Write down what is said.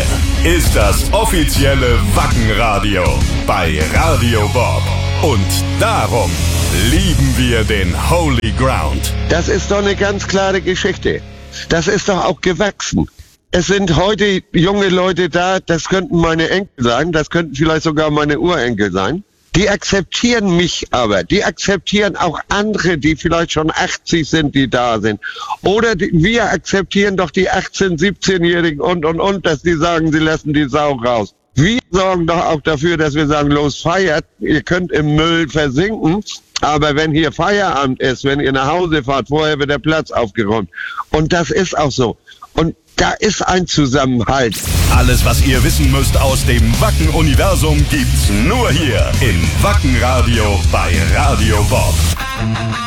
ist das offizielle Wackenradio bei Radio Bob. Und darum lieben wir den Holy Ground. Das ist doch eine ganz klare Geschichte. Das ist doch auch gewachsen. Es sind heute junge Leute da, das könnten meine Enkel sein, das könnten vielleicht sogar meine Urenkel sein. Die akzeptieren mich aber, die akzeptieren auch andere, die vielleicht schon 80 sind, die da sind. Oder wir akzeptieren doch die 18-, 17-Jährigen und, dass die sagen, sie lassen die Sau raus. Wir sorgen doch auch dafür, dass wir sagen, los feiert, ihr könnt im Müll versinken, aber wenn hier Feierabend ist, wenn ihr nach Hause fahrt, vorher wird der Platz aufgeräumt. Und das ist auch so. Und da ist ein Zusammenhalt. Alles, was ihr wissen müsst aus dem Wacken-Universum, gibt's nur hier im Wackenradio bei Radio Bob.